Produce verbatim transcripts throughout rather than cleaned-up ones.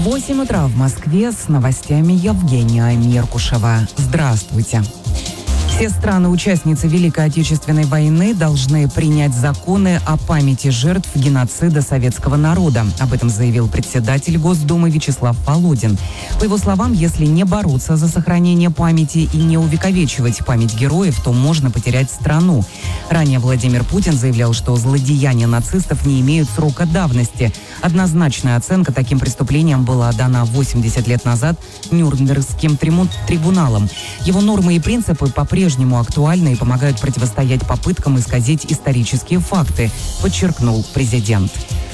восемь утра в Москве, с новостями Евгения Меркушева. Здравствуйте. Все страны-участницы Великой Отечественной войны должны принять законы о памяти жертв геноцида советского народа. Об этом заявил председатель Госдумы Вячеслав Володин. По его словам, если не бороться за сохранение памяти и не увековечивать память героев, то можно потерять страну. Ранее Владимир Путин заявлял, что злодеяния нацистов не имеют срока давности. Однозначная оценка таким преступлениям была дана восемьдесят лет назад Нюрнбергским трибуналом. Его нормы и принципы по-прежнему актуальны и помогают противостоять попыткам исказить исторические факты, подчеркнул президент.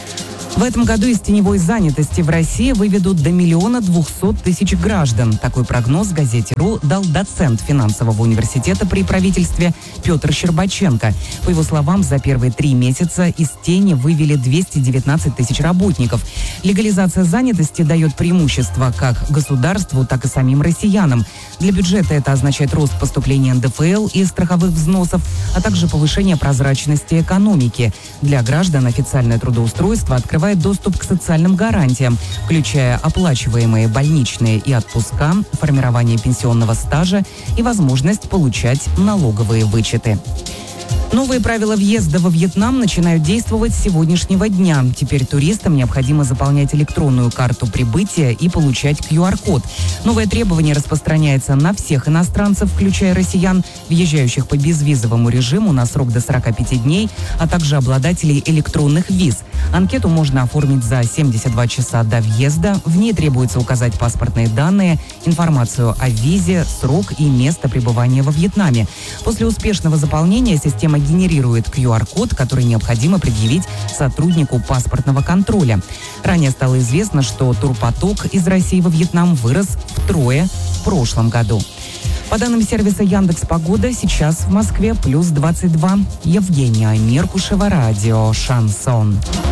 В этом году из теневой занятости в России выведут до миллиона двухсот тысяч граждан. Такой прогноз газете «Ру» дал доцент финансового университета при правительстве Петр Щербаченко. По его словам, за первые три месяца из тени вывели двести девятнадцать тысяч работников. Легализация занятости дает преимущество как государству, так и самим россиянам. Для бюджета это означает рост поступления эн дэ эф эл и страховых взносов, а также повышение прозрачности экономики. Для граждан официальное трудоустройство открывает доступ к социальным гарантиям, включая оплачиваемые больничные и отпуска, формирование пенсионного стажа и возможность получать налоговые вычеты. Новые правила въезда во Вьетнам начинают действовать с сегодняшнего дня. Теперь туристам необходимо заполнять электронную карту прибытия и получать ку ар код. Новое требование распространяется на всех иностранцев, включая россиян, въезжающих по безвизовому режиму на срок до сорока пяти дней, а также обладателей электронных виз. Анкету можно оформить за семьдесят два часа до въезда. В ней требуется указать паспортные данные, информацию о визе, срок и место пребывания во Вьетнаме. После успешного заполнения система генерирует ку ар код, который необходимо предъявить сотруднику паспортного контроля. Ранее стало известно, что турпоток из России во Вьетнам вырос втрое в прошлом году. По данным сервиса Яндекс.Погода, сейчас в Москве плюс двадцать два. Евгения Меркушева, радио «Шансон».